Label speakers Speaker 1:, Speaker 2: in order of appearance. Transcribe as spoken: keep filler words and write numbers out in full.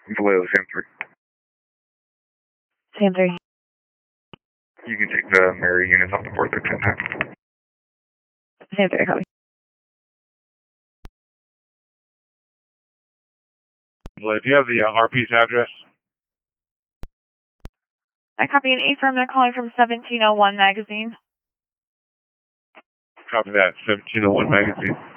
Speaker 1: Vallejo, Sam three.
Speaker 2: Sam three.
Speaker 1: You can take the Mary units off the four thirteen time.
Speaker 2: Sam three, copy.
Speaker 3: Vallejo, do you have the uh, R P's address?
Speaker 2: I copy an A firm. They're calling from seventeen oh one magazine.
Speaker 3: Copy that, seventeen oh one magazine.